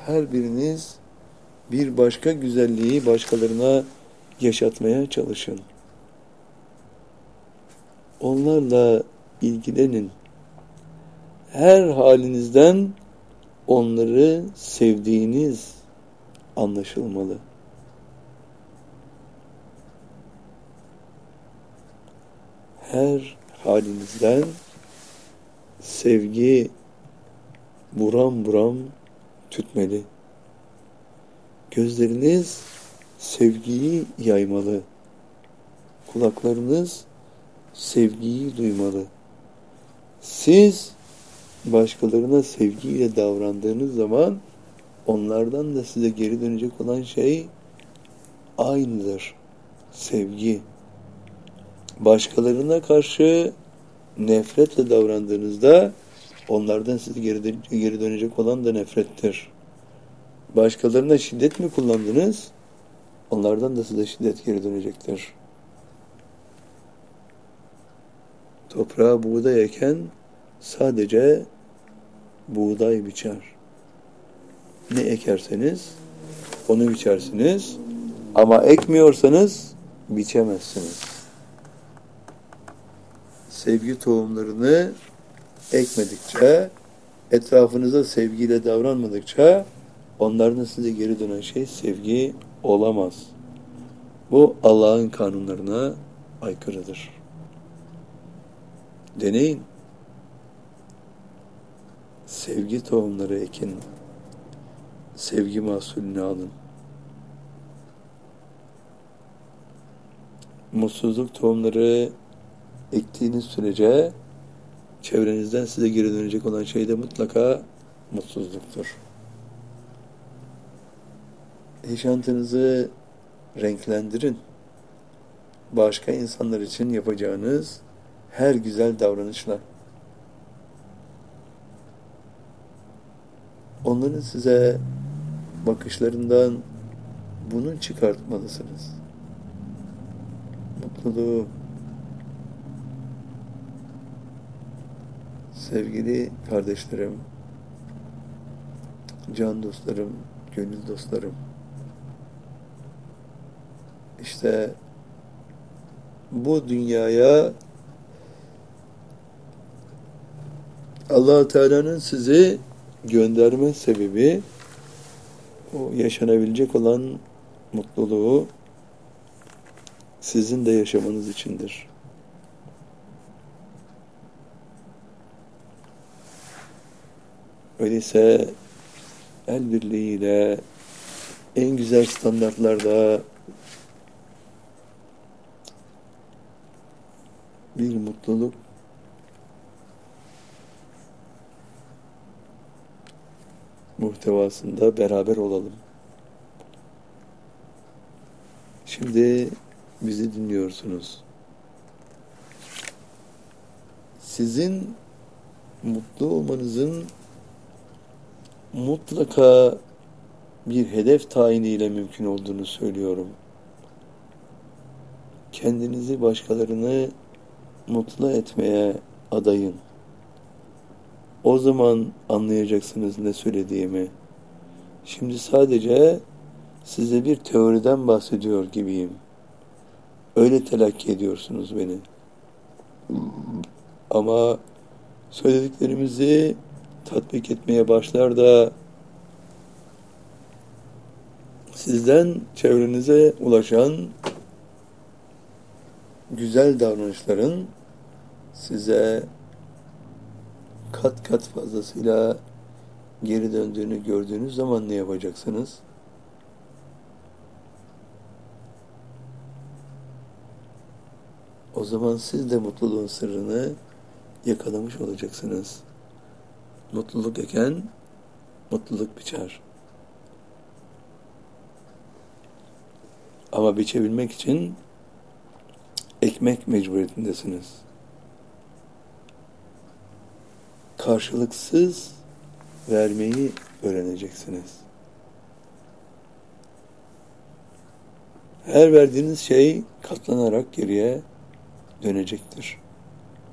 her biriniz bir başka güzelliği başkalarına yaşatmaya çalışın. Onlarla ilgilenin. Her halinizden onları sevdiğiniz anlaşılmalı. Her halinizden sevgi buram buram tütmeli. Gözleriniz sevgiyi yaymalı. Kulaklarınız sevgiyi duymalı. Siz başkalarına sevgiyle davrandığınız zaman onlardan da size geri dönecek olan şey aynıdır. Sevgi. Başkalarına karşı nefretle davrandığınızda onlardan size geri dönecek olan da nefrettir. Başkalarına şiddet mi kullandınız? Onlardan da size şiddet geri dönecektir. Toprağa buğday eken sadece buğday biçer. Ne ekerseniz onu biçersiniz ama ekmiyorsanız biçemezsiniz. Sevgi tohumlarını ekmedikçe, etrafınıza sevgiyle davranmadıkça onlardan size geri dönen şey sevgi olamaz. Bu Allah'ın kanunlarına aykırıdır. Deneyin. Sevgi tohumları ekin. Sevgi mahsulünü alın. Mutsuzluk tohumları ektiğiniz sürece çevrenizden size geri dönecek olan şey de mutlaka mutsuzluktur. Yaşantınızı renklendirin. Başka insanlar için yapacağınız her güzel davranışla. Onların size bakışlarından bunu çıkartmalısınız. Mutluluğu. Sevgili kardeşlerim, can dostlarım, gönül dostlarım. İşte bu dünyaya Allah-u Teala'nın sizi gönderme sebebi o yaşanabilecek olan mutluluğu sizin de yaşamanız içindir. Öyleyse el birliğiyle en güzel standartlarda bir mutluluk muhtevasında beraber olalım. Şimdi bizi dinliyorsunuz. Sizin mutlu olmanızın mutlaka bir hedef tayiniyle mümkün olduğunu söylüyorum. Kendinizi başkalarını mutlu etmeye adayın. O zaman anlayacaksınız ne söylediğimi. Şimdi sadece size bir teoriden bahsediyor gibiyim. Öyle telakki ediyorsunuz beni. Ama söylediklerimizi tatbik etmeye başlar da sizden çevrenize ulaşan güzel davranışların size kat kat fazlasıyla geri döndüğünü gördüğünüz zaman ne yapacaksınız? O zaman siz de mutluluğun sırrını yakalamış olacaksınız. Mutluluk eken, mutluluk biçer. Ama biçebilmek için ekmek mecburiyetindesiniz. Karşılıksız vermeyi öğreneceksiniz. Her verdiğiniz şey katlanarak geriye dönecektir.